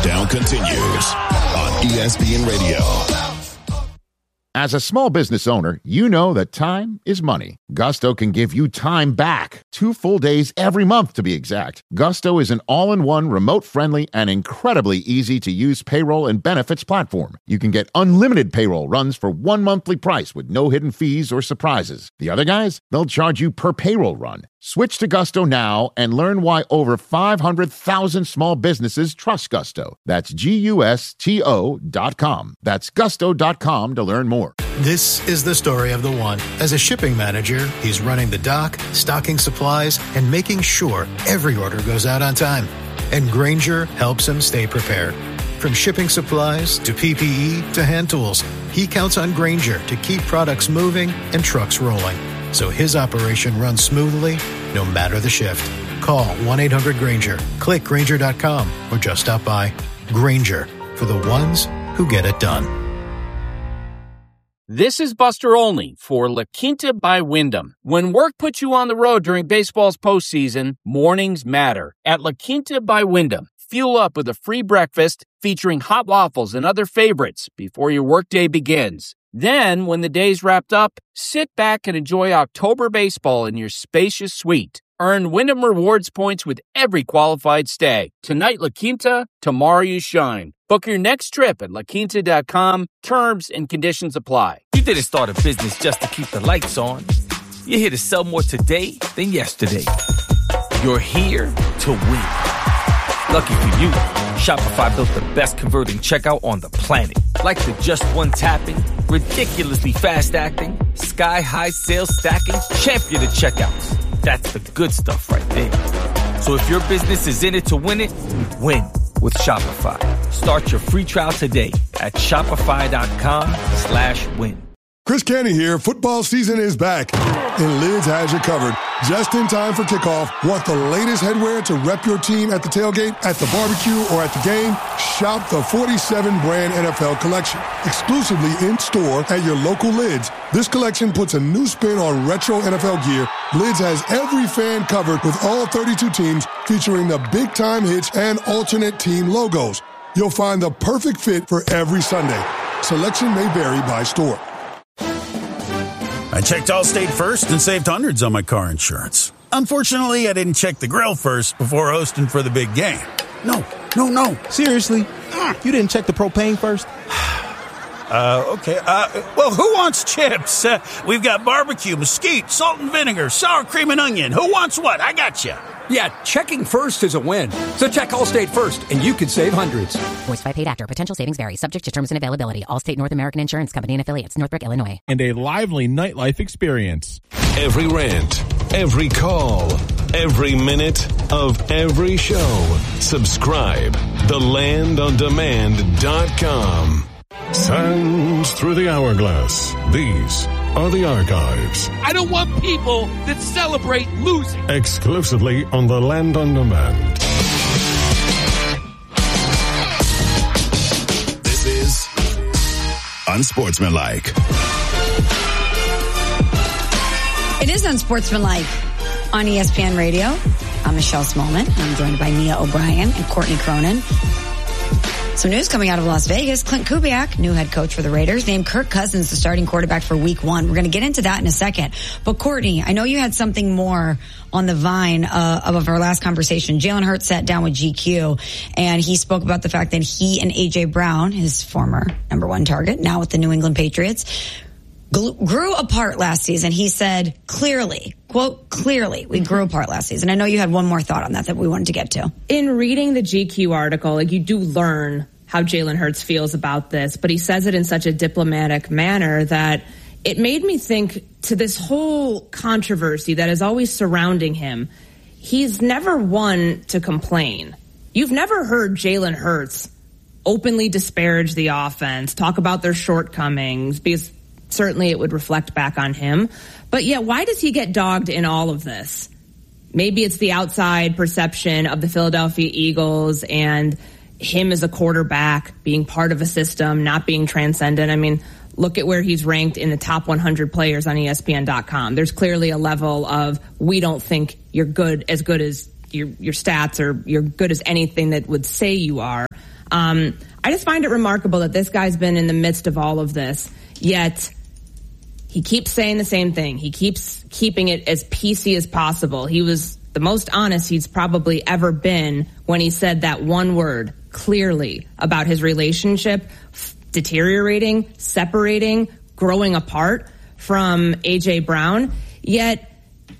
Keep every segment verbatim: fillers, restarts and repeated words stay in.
countdown continues on E S P N Radio. As a small business owner, you know that time is money. Gusto can give you time back. Two full days every month, to be exact. Gusto is an all-in-one, remote-friendly, and incredibly easy-to-use payroll and benefits platform. You can get unlimited payroll runs for one monthly price with no hidden fees or surprises. The other guys, they'll charge you per payroll run. Switch to Gusto now and learn why over five hundred thousand small businesses trust Gusto. That's G U S T O dot com. That's gusto dot com to learn more. This is the story of the one. As a shipping manager, he's running the dock, stocking supplies, and making sure every order goes out on time. And Grainger helps him stay prepared. From shipping supplies to P P E to hand tools, he counts on Grainger to keep products moving and trucks rolling, so his operation runs smoothly no matter the shift. Call one eight hundred Grainger, click Grainger dot com, or just stop by. Grainger, for the ones who get it done. This is Buster Olney for La Quinta by Wyndham. When work puts you on the road during baseball's postseason, mornings matter. At La Quinta by Wyndham, fuel up with a free breakfast featuring hot waffles and other favorites before your workday begins. Then, when the day's wrapped up, sit back and enjoy October baseball in your spacious suite. Earn Wyndham Rewards points with every qualified stay. Tonight, La Quinta, tomorrow you shine. Book your next trip at la quinta dot com. Terms and conditions apply. You didn't start a business just to keep the lights on. You're here to sell more today than yesterday. You're here to win. Lucky for you, Shopify built the best converting checkout on the planet. Like the just one tapping, ridiculously fast acting, sky-high sales stacking, champion of checkouts. That's the good stuff right there. So if your business is in it to win it, win with Shopify. Start your free trial today at shopify.com slash win. Chris Canty here. Football season is back, and Lids has you covered. Just in time for kickoff. Want the latest headwear to rep your team at the tailgate, at the barbecue, or at the game? Shop the forty-seven brand N F L collection, exclusively in-store at your local Lids. This collection puts a new spin on retro N F L gear. Lids has every fan covered with all thirty-two teams, featuring the big-time hits and alternate team logos. You'll find the perfect fit for every Sunday. Selection may vary by store. I checked Allstate first and saved hundreds on my car insurance. Unfortunately, I didn't check the grill first before hosting for the big game. No, no, no. Seriously? Mm. You didn't check the propane first? uh, okay. Uh, well, who wants chips? Uh, we've got barbecue, mesquite, salt and vinegar, sour cream and onion. Who wants what? I got you. Yeah, checking first is a win. So check Allstate first, and you could save hundreds. Voiced by paid actor. Potential savings vary. Subject to terms and availability. Allstate North American Insurance Company and affiliates. Northbrook, Illinois. And a lively nightlife experience. Every rant, every call, every minute of every show. Subscribe. the land on demand dot com. Sands through the hourglass. These are the archives. I don't want people that celebrate losing. Exclusively on the Land on Demand. This is Unsportsmanlike. It is Unsportsmanlike on E S P N Radio. I'm Michelle Smallman. I'm joined by Nia O'Brien and Courtney Cronin. Some news coming out of Las Vegas. Clint Kubiak, new head coach for the Raiders, named Kirk Cousins the starting quarterback for week one. We're going to get into that in a second. But Courtney, I know you had something more on the vine uh, of our last conversation. Jalen Hurts sat down with G Q, and he spoke about the fact that he and A J Brown, his former number one target, now with the New England Patriots, grew apart last season. He said, clearly, quote, clearly, we grew apart last season. I know you had one more thought on that that we wanted to get to. In reading the G Q article, like, you do learn how Jalen Hurts feels about this, but he says it in such a diplomatic manner that it made me think to this whole controversy that is always surrounding him. He's never one to complain. You've never heard Jalen Hurts openly disparage the offense, talk about their shortcomings, because certainly it would reflect back on him. But yeah, why does he get dogged in all of this? Maybe it's the outside perception of the Philadelphia Eagles and him as a quarterback being part of a system, not being transcendent. I mean, look at where he's ranked in the top one hundred players on E S P N dot com. There's clearly a level of, we don't think you're good, as good as your, your stats, or you're good as anything that would say you are. Um, I just find it remarkable that this guy's been in the midst of all of this, yet he keeps saying the same thing. He keeps keeping it as P C as possible. He was the most honest he's probably ever been when he said that one word clearly about his relationship f- deteriorating, separating, growing apart from A J Brown. Yet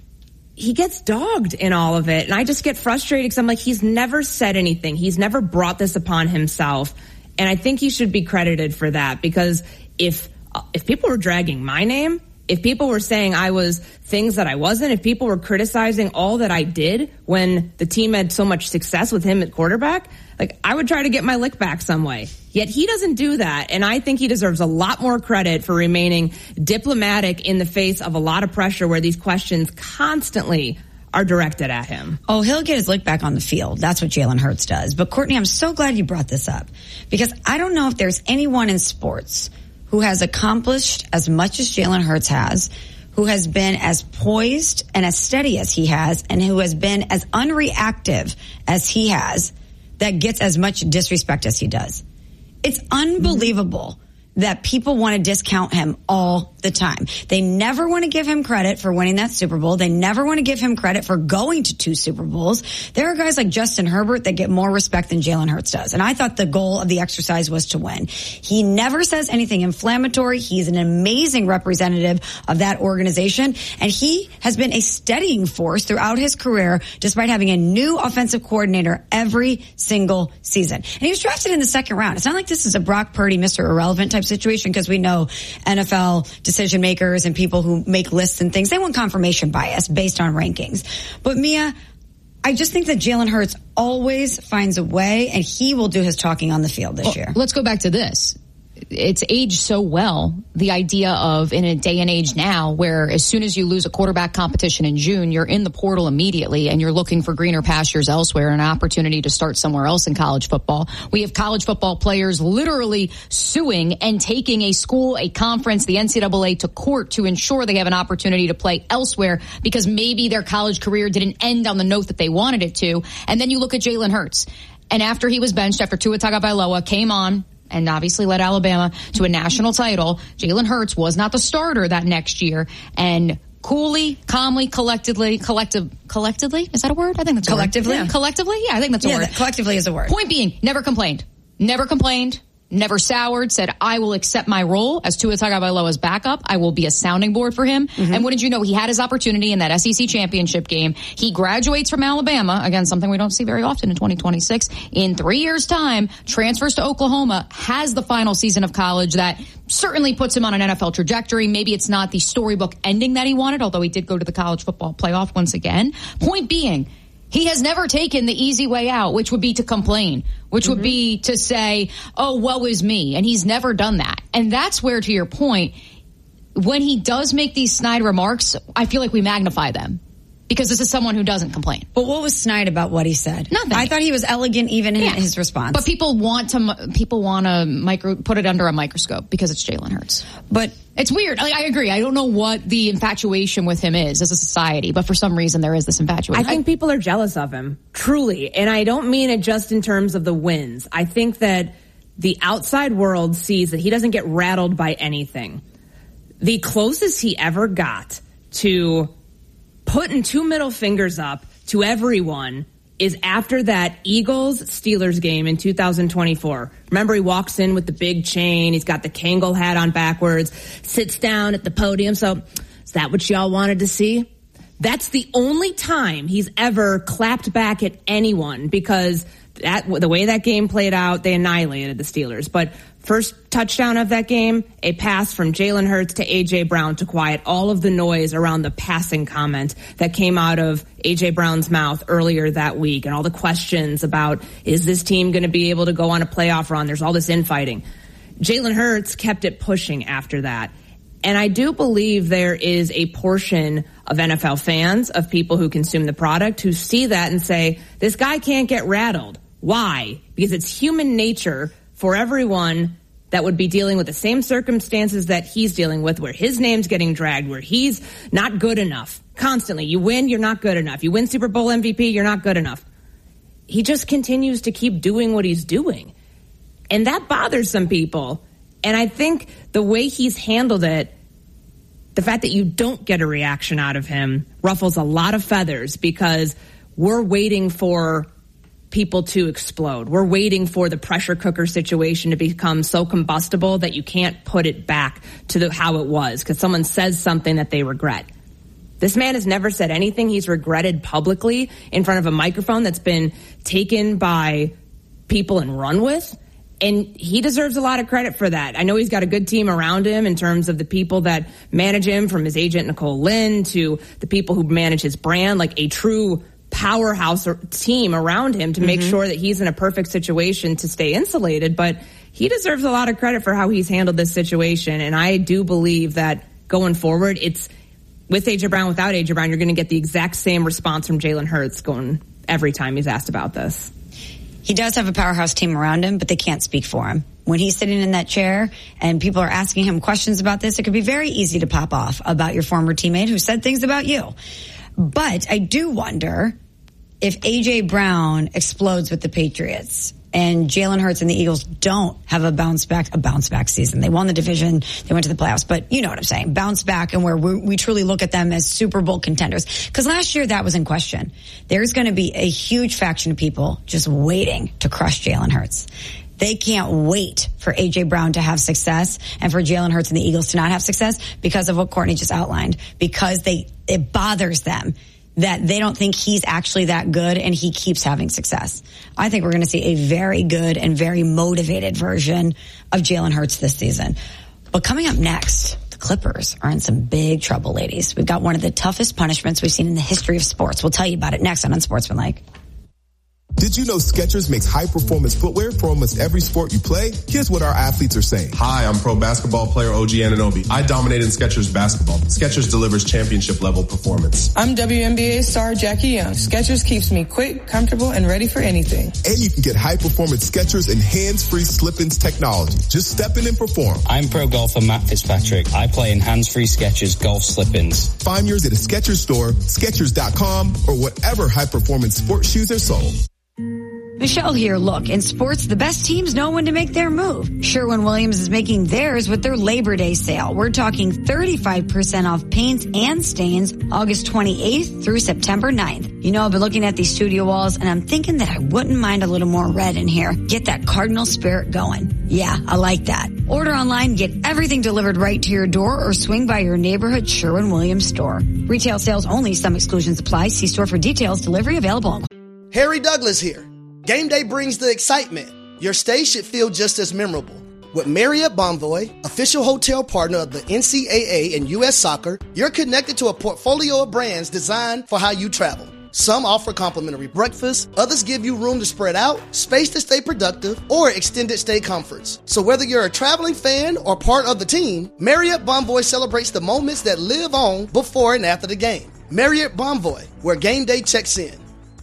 he gets dogged in all of it. And I just get frustrated because I'm like, he's never said anything. He's never brought this upon himself. And I think he should be credited for that, because if if people were dragging my name, if people were saying I was things that I wasn't, if people were criticizing all that I did when the team had so much success with him at quarterback, like, I would try to get my lick back some way. Yet he doesn't do that, and I think he deserves a lot more credit for remaining diplomatic in the face of a lot of pressure where these questions constantly are directed at him. Oh, he'll get his lick back on the field. That's what Jalen Hurts does. But, Courtney, I'm so glad you brought this up, because I don't know if there's anyone in sports who has accomplished as much as Jalen Hurts has, who has been as poised and as steady as he has, and who has been as unreactive as he has, that gets as much disrespect as he does. It's unbelievable mm-hmm. that people want to discount him all the time. They never want to give him credit for winning that Super Bowl. They never want to give him credit for going to two Super Bowls. There are guys like Justin Herbert that get more respect than Jalen Hurts does. And I thought the goal of the exercise was to win. He never says anything inflammatory. He's an amazing representative of that organization. And he has been a steadying force throughout his career, despite having a new offensive coordinator every single season. And he was drafted in the second round. It's not like this is a Brock Purdy, Mister Irrelevant type situation, because we know N F L decision makers and people who make lists and things, they want confirmation bias based on rankings. But Mia, I just think that Jalen Hurts always finds a way, and he will do his talking on the field this well, year. Let's go back to this. It's aged so well, the idea of, in a day and age now where as soon as you lose a quarterback competition in June, you're in the portal immediately and you're looking for greener pastures elsewhere and an opportunity to start somewhere else in college football. We have college football players literally suing and taking a school, a conference, the N C double A to court to ensure they have an opportunity to play elsewhere because maybe their college career didn't end on the note that they wanted it to. And then you look at Jalen Hurts. And after he was benched, after Tua Tagovailoa came on, and obviously led Alabama to a national title, Jalen Hurts was not the starter that next year. And coolly, calmly, collectively, collective, collectively, is that a word? I think that's a collectively? word. Yeah. Collectively? Yeah, I think that's a yeah, word. That collectively is a word. Point being, never complained. Never complained. Never soured, said, I will accept my role as Tua Tagovailoa's backup. I will be a sounding board for him. Mm-hmm. And what did you know? He had his opportunity in that S E C championship game. He graduates from Alabama, again, something we don't see very often in twenty twenty-six. In three years' time, transfers to Oklahoma, has the final season of college that certainly puts him on an N F L trajectory. Maybe it's not the storybook ending that he wanted, although he did go to the college football playoff once again. Point being, he has never taken the easy way out, which would be to complain, which mm-hmm. would be to say, oh, woe is me. And he's never done that. And that's where, to your point, when he does make these snide remarks, I feel like we magnify them. Because this is someone who doesn't complain. But what was snide about what he said? Nothing. I thought he was elegant even in yeah. his response. But people want to people want to micro put it under a microscope because it's Jalen Hurts. But it's weird. I, I agree. I don't know what the infatuation with him is as a society, but for some reason there is this infatuation. I think people are jealous of him, truly. And I don't mean it just in terms of the wins. I think that the outside world sees that he doesn't get rattled by anything. The closest he ever got to putting two middle fingers up to everyone is after that Eagles-Steelers game in two thousand twenty-four. Remember, he walks in with the big chain. He's got the Kangol hat on backwards, sits down at the podium. So is that what y'all wanted to see? That's the only time he's ever clapped back at anyone, because that, the way that game played out, they annihilated the Steelers. But first touchdown of that game, a pass from Jalen Hurts to A J Brown to quiet all of the noise around the passing comment that came out of A J Brown's mouth earlier that week, and all the questions about, is this team going to be able to go on a playoff run? There's all this infighting. Jalen Hurts kept it pushing after that. And I do believe there is a portion of N F L fans, of people who consume the product, who see that and say, this guy can't get rattled. Why? Because it's human nature for everyone that would be dealing with the same circumstances that he's dealing with, where his name's getting dragged, where he's not good enough. Constantly. You win, you're not good enough. You win Super Bowl M V P, you're not good enough. He just continues to keep doing what he's doing. And that bothers some people. And I think the way he's handled it, the fact that you don't get a reaction out of him ruffles a lot of feathers, because we're waiting for people to explode. We're waiting for the pressure cooker situation to become so combustible that you can't put it back to the, how it was because someone says something that they regret. This man has never said anything he's regretted publicly in front of a microphone that's been taken by people and run with. And he deserves a lot of credit for that. I know he's got a good team around him in terms of the people that manage him, from his agent Nicole Lynn to the people who manage his brand, like a true powerhouse team around him to make mm-hmm. sure that he's in a perfect situation to stay insulated. But he deserves a lot of credit for how he's handled this situation. And I do believe that going forward, it's with A J Brown, without A J Brown, you're going to get the exact same response from Jalen Hurts going every time he's asked about this. He does have a powerhouse team around him, but they can't speak for him. When he's sitting in that chair and people are asking him questions about this, it could be very easy to pop off about your former teammate who said things about you. But I do wonder if A J Brown explodes with the Patriots and Jalen Hurts and the Eagles don't have a bounce back, a bounce back season. They won the division. They went to the playoffs, but you know what I'm saying. Bounce back, and where we, we truly look at them as Super Bowl contenders. Because last year that was in question. There's going to be a huge faction of people just waiting to crush Jalen Hurts. They can't wait for A J Brown to have success and for Jalen Hurts and the Eagles to not have success because of what Courtney just outlined. Because they, it bothers them that they don't think he's actually that good and he keeps having success. I think we're going to see a very good and very motivated version of Jalen Hurts this season. But coming up next, the Clippers are in some big trouble, ladies. We've got one of the toughest punishments we've seen in the history of sports. We'll tell you about it next on Unsportsmanlike. Did you know Skechers makes high-performance footwear for almost every sport you play? Here's what our athletes are saying. Hi, I'm pro basketball player O G Anunoby. I dominate in Skechers basketball. Skechers delivers championship-level performance. I'm W N B A star Jackie Young. Skechers keeps me quick, comfortable, and ready for anything. And you can get high-performance Skechers and hands-free slip-ins technology. Just step in and perform. I'm pro golfer Matt Fitzpatrick. I play in hands-free Skechers golf slip-ins. Find yours at a Skechers store, Skechers dot com, or whatever high-performance sports shoes are sold. Michelle here. Look, in sports, the best teams know when to make their move. Sherwin-Williams is making theirs with their Labor Day sale. We're talking thirty-five percent off paints and stains August twenty-eighth through September ninth. You know, I've been looking at these studio walls and I'm thinking that I wouldn't mind a little more red in here. Get that Cardinal spirit going. Yeah, I like that. Order online, get everything delivered right to your door, or swing by your neighborhood Sherwin-Williams store. Retail sales only. Some exclusions apply. See store for details. Delivery available. Harry Douglas here. Game day brings the excitement. Your stay should feel just as memorable. With Marriott Bonvoy, official hotel partner of the N C double A and U S Soccer, you're connected to a portfolio of brands designed for how you travel. Some offer complimentary breakfast, others give you room to spread out, space to stay productive, or extended stay comforts. So whether you're a traveling fan or part of the team, Marriott Bonvoy celebrates the moments that live on before and after the game. Marriott Bonvoy, where game day checks in.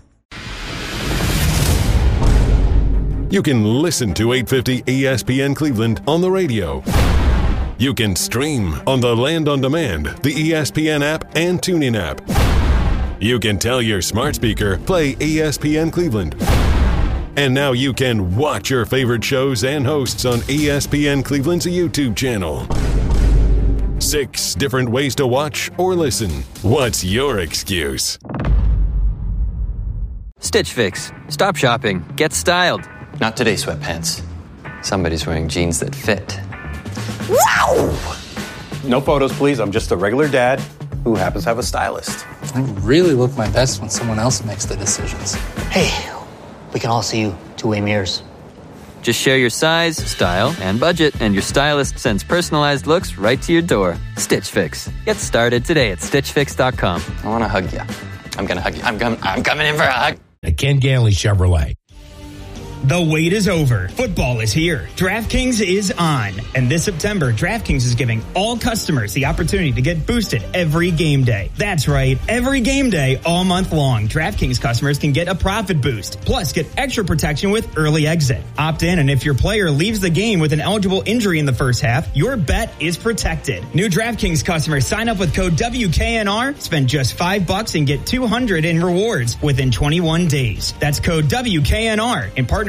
You can listen to eight fifty E S P N Cleveland on the radio. You can stream on the Land on Demand, the E S P N app, and TuneIn app. You can tell your smart speaker, play E S P N Cleveland. And now you can watch your favorite shows and hosts on E S P N Cleveland's YouTube channel. Six different ways to watch or listen. What's your excuse? Stitch Fix. Stop shopping. Get styled. Not today, sweatpants. Somebody's wearing jeans that fit. Wow! No photos, please. I'm just a regular dad who happens to have a stylist. I really look my best when someone else makes the decisions. Hey, we can all see you two-way mirrors. Just share your size, style, and budget, and your stylist sends personalized looks right to your door. Stitch Fix. Get started today at stitch fix dot com. I want to hug you. I'm going to hug you. I'm, com- I'm coming in for a hug. At Ken Ganley Chevrolet. The wait is over. Football is here. DraftKings is on. And this September, DraftKings is giving all customers the opportunity to get boosted every game day. That's right. Every game day, all month long, DraftKings customers can get a profit boost. Plus, get extra protection with early exit. Opt in, and if your player leaves the game with an eligible injury in the first half, your bet is protected. New DraftKings customers sign up with code W K N R, spend just five bucks, and get two hundred in rewards within twenty-one days. That's code W K N R in partnership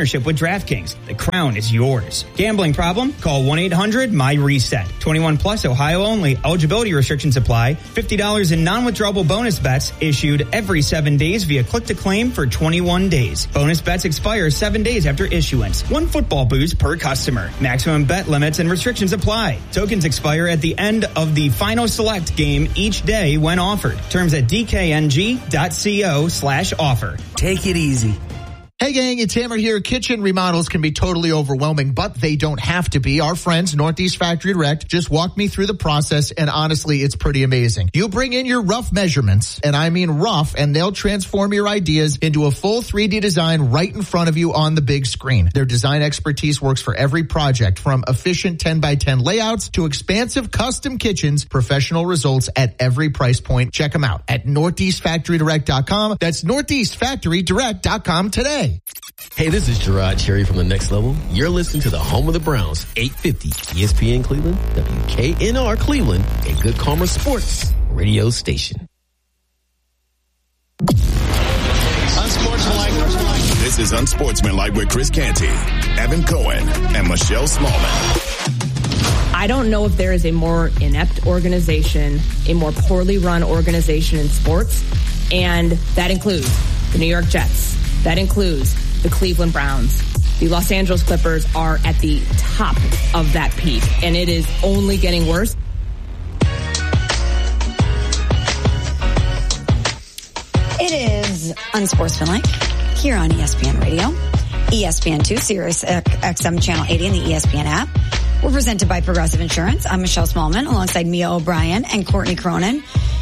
partnership with DraftKings. The crown is yours. Gambling problem? Call one eight hundred my reset. twenty-one plus, Ohio only. Eligibility restrictions apply. fifty dollars in non-withdrawable bonus bets issued every seven days via click-to-claim for twenty-one days. Bonus bets expire seven days after issuance. One football boost per customer. Maximum bet limits and restrictions apply. Tokens expire at the end of the final select game each day when offered. Terms at dkng.co slash offer. Take it easy. Hey gang, it's Hammer here. Kitchen remodels can be totally overwhelming, but they don't have to be. Our friends, Northeast Factory Direct, just walked me through the process, and honestly, it's pretty amazing. You bring in your rough measurements, and I mean rough, and they'll transform your ideas into a full three D design right in front of you on the big screen. Their design expertise works for every project, from efficient ten by ten layouts to expansive custom kitchens, professional results at every price point. Check them out at northeast factory direct dot com. That's northeast factory direct dot com today. Hey, this is Gerard Cherry from The Next Level. You're listening to the home of the Browns, eight fifty E S P N Cleveland, W K N R Cleveland, a Good Karma Sports radio station. Unsportsmanlike. This is Unsportsmanlike with Chris Canty, Evan Cohen, and Michelle Smallman. I don't know if there is a more inept organization, a more poorly run organization in sports, and that includes the New York Jets. That includes the Cleveland Browns. The Los Angeles Clippers are at the top of that peak, and it is only getting worse. It is Unsportsmanlike here on E S P N Radio, E S P N two, Sirius X M Channel eighty, and the E S P N app. We're presented by Progressive Insurance. I'm Michelle Smallman, alongside Mia O'Brien and Courtney Cronin.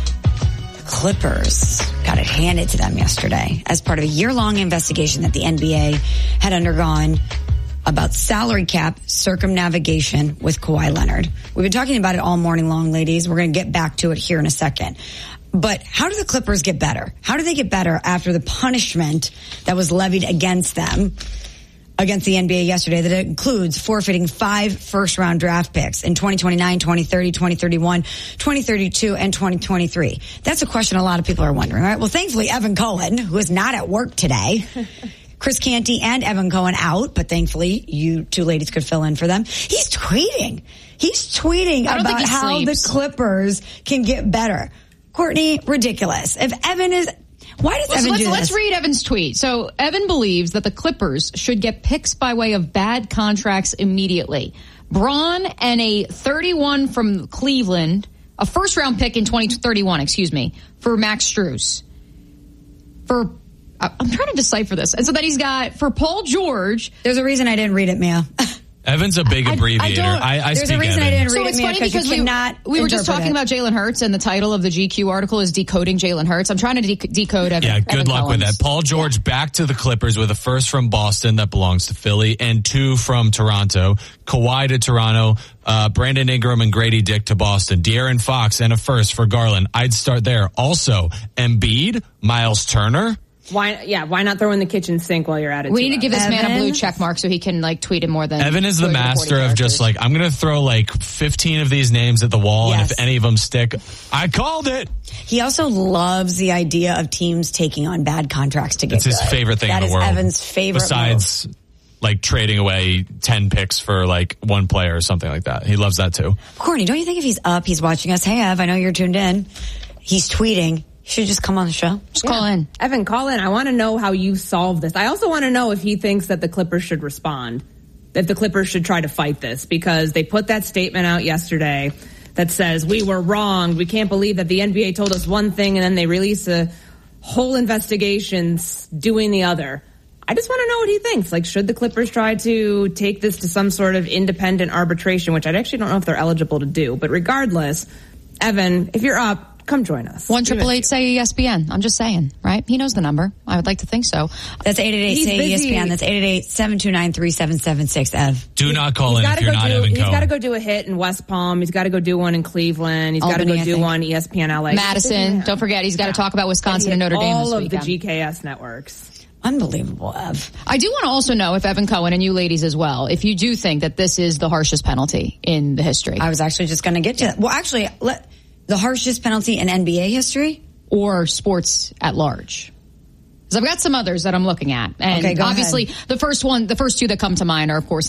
Clippers got it handed to them yesterday as part of a year-long investigation that the N B A had undergone about salary cap circumnavigation with Kawhi Leonard. We've been talking about it all morning long, ladies. We're going to get back to it here in a second. But how do the Clippers get better? How do they get better after the punishment that was levied against them, against the N B A yesterday, that includes forfeiting five first-round draft picks in twenty twenty-nine, twenty thirty, twenty thirty-one, twenty thirty-two, and twenty twenty-three? That's a question a lot of people are wondering, right? Well, thankfully, Evan Cohen, who is not at work today, Chris Canty and Evan Cohen out, but thankfully, you two ladies could fill in for them. He's tweeting. He's tweeting about he how sleeps. the Clippers can get better. Courtney, ridiculous. If Evan is... Why does well, Evan so let's, do this? Let's read Evan's tweet. So Evan believes that the Clippers should get picks by way of bad contracts immediately. Braun and a thirty-one from Cleveland, a first-round pick in twenty thirty-one, excuse me, for Max Strus. For, I'm trying to decipher this. And so that he's got, for Paul George. There's a reason I didn't read it, Mia. Evan's a big abbreviator. I, I, I There's speak a reason Evan. I didn't So read it's it, Mia, funny because because you we, cannot we were just talking it. about Jalen Hurts, and the title of the G Q article is Decoding Jalen Hurts. I'm trying to de- decode Evan. Yeah, good Evan luck Collins. with that. Paul George yeah. back to the Clippers with a first from Boston that belongs to Philly and two from Toronto. Kawhi to Toronto, uh, Brandon Ingram and Grady Dick to Boston. De'Aaron Fox and a first for Garland. I'd start there. Also, Embiid, Miles Turner. Why? Yeah, why not throw in the kitchen sink while you're at it? We need to give this Evan? man a blue check mark so he can like tweet it more than. Evan is the master of just like, I'm going to throw like fifteen of these names at the wall, yes. and if any of them stick, I called it. He also loves the idea of teams taking on bad contracts to get It's his good. favorite thing that in the world. That is Evan's favorite Besides, move. like trading away ten picks for like one player or something like that. He loves that too. Courtney, don't you think if he's up, he's watching us? Hey, Ev, I know you're tuned in. He's tweeting. You should just come on the show. Just yeah. call in. Evan, call in. I want to know how you solve this. I also want to know if he thinks that the Clippers should respond, that the Clippers should try to fight this, because they put that statement out yesterday that says, we were wrong. We can't believe that the N B A told us one thing and then they release a whole investigation doing the other. I just want to know what he thinks. Like, should the Clippers try to take this to some sort of independent arbitration, which I actually don't know if they're eligible to do. But regardless, Evan, if you're up, come join us. One triple eight say E S P N. I'm just saying, right? He knows the number. I would like to think so. That's eight eight eight say E S P N. That's eight eight eight, seven two nine, three seven seven six. Ev. Do not call in if you're not do, Evan He's Cohen. got to go do a hit in West Palm. He's got to go do one in Cleveland. He's got to go do one E S P N L A. Madison. Don't forget, he's got to yeah. talk about Wisconsin and Notre Dame this All of weekend. the G K S networks. Unbelievable, Ev. I do want to also know if Evan Cohen and you ladies as well, if you do think that this is the harshest penalty in the history. I was actually just going to get to that. Well, actually, let, the harshest penalty in N B A history? Or sports at large. Because I've got some others that I'm looking at. And Okay, go obviously ahead. the first one, the first two that come to mind are, of course,